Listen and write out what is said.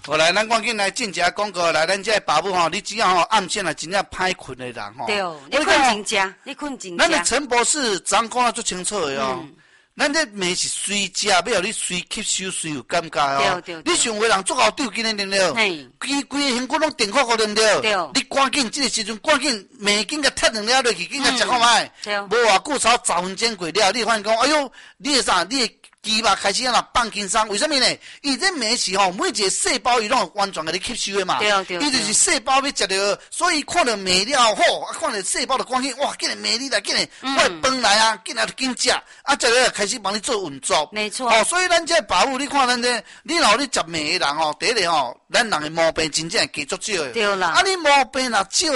好来，咱赶紧来进一下广告来，咱这爸母吼，你只要吼暗时来真正歹困的人吼。 对，你困真正，你困真正。 咱的陈博士讲得足清楚的哦。咱这面是随食，要互你随吸收，随有感觉哦。 对。 你上回人足够丢紧的，对不对？规个身躯拢电扣扣，对不对？ 对。 你赶紧这个时阵，赶紧面紧甲踢两粒落去，紧甲食看卖。 对。 无偌久超10分钟过了，你发现讲，哎呦，你的啥？你的肌肉开始啊放轻松，为什么呢？伊这面是吼，每一个细胞伊拢完全给你吸收的嘛。 对。 伊就是细胞要食着，所以看到面了后，看到细胞就赶紧哇，紧来面你来，紧来快饭来啊，紧来就紧食，啊，接着开始帮你做运作。 没错。 哦，所以咱这爸母，你看咱这，你若你食面的人吼，第一个吼，咱人的毛病真正加足少的。 对啦。 啊，你毛病若少。